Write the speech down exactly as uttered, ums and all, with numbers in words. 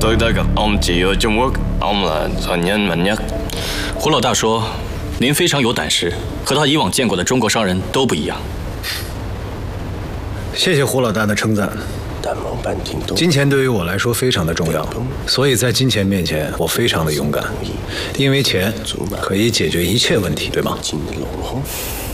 對得個暗字嘅中國暗啦，陳恩文一。 胡老大說，您非常有膽識，和他以往見過的中國商人都不一樣。 謝謝胡老大的稱讚。金錢對於我來說非常的重要，所以在金錢面前，我非常的勇敢，因為錢可以解決一切問題，對嗎？